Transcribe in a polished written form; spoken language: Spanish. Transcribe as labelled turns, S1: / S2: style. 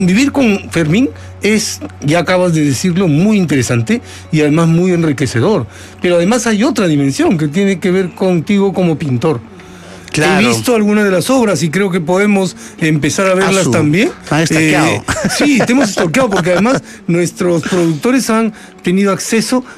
S1: Vivir con Fermín es, ya acabas de decirlo, muy interesante y además muy enriquecedor. Pero además hay otra dimensión que tiene que ver contigo como pintor.
S2: Claro.
S1: He visto algunas de las obras y creo que podemos empezar a verlas también.
S2: Han stalkeado.
S1: Sí, te hemos stalkeado porque además nuestros productores han tenido acceso